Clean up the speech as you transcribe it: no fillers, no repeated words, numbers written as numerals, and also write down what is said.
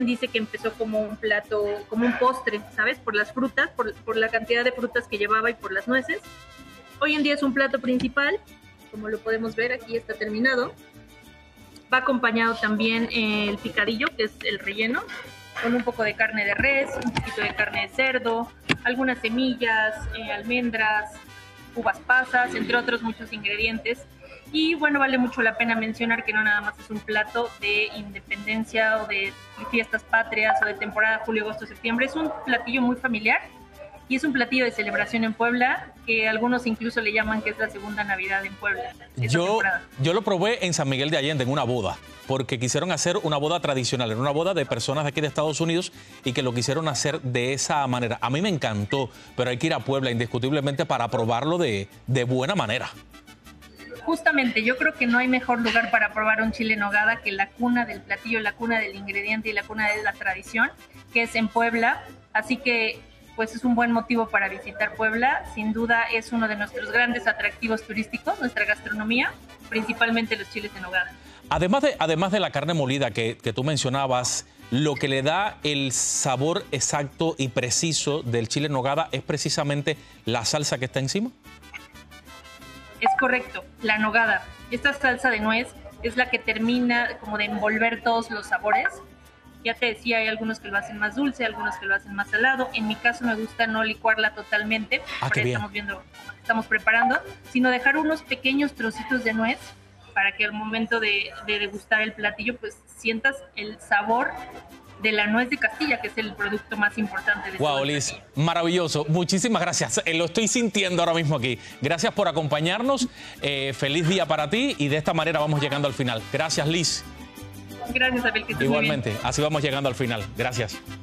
dice que empezó como un plato, como un postre, ¿sabes? Por las frutas, por la cantidad de frutas que llevaba y por las nueces. Hoy en día es un plato principal, como lo podemos ver, aquí está terminado. Va acompañado también el picadillo, que es el relleno, con un poco de carne de res, un poquito de carne de cerdo, algunas semillas, almendras, uvas pasas, entre otros muchos ingredientes. Y bueno, vale mucho la pena mencionar que no nada más es un plato de independencia o de fiestas patrias o de temporada julio, agosto, septiembre. Es un platillo muy familiar y es un platillo de celebración en Puebla, que algunos incluso le llaman que es la segunda Navidad en Puebla. Yo lo probé en San Miguel de Allende, en una boda, porque quisieron hacer una boda tradicional, en una boda de personas de aquí de Estados Unidos y que lo quisieron hacer de esa manera. A mí me encantó, pero hay que ir a Puebla indiscutiblemente para probarlo de buena manera. Justamente, yo creo que no hay mejor lugar para probar un chile en nogada que la cuna del platillo, la cuna del ingrediente y la cuna de la tradición, que es en Puebla. Así que pues es un buen motivo para visitar Puebla. Sin duda es uno de nuestros grandes atractivos turísticos, nuestra gastronomía, principalmente los chiles en nogada. Además de la carne molida que tú mencionabas, lo que le da el sabor exacto y preciso del chile en nogada es precisamente la salsa que está encima. Es correcto, la nogada. Esta salsa de nuez es la que termina como de envolver todos los sabores. Ya te decía, hay algunos que lo hacen más dulce, algunos que lo hacen más salado. En mi caso me gusta no licuarla totalmente, porque estamos viendo cómo estamos preparando, sino dejar unos pequeños trocitos de nuez para que al momento de degustar el platillo pues sientas el sabor de la nuez de Castilla, que es el producto más importante de Wow, Liz, maravilloso. Muchísimas gracias. Lo estoy sintiendo ahora mismo aquí. Gracias por acompañarnos. Feliz día para ti y de esta manera vamos llegando al final. Gracias, Liz. Gracias, Abel. Que estés Igualmente, muy bien. así vamos llegando al final. Gracias.